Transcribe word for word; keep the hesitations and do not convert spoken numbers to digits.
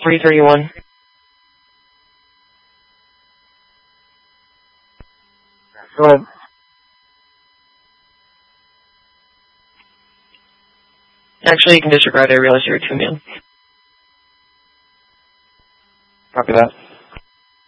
three thirty-one. Go ahead. Actually, you can disregard. I realize you're a two-man. Copy that.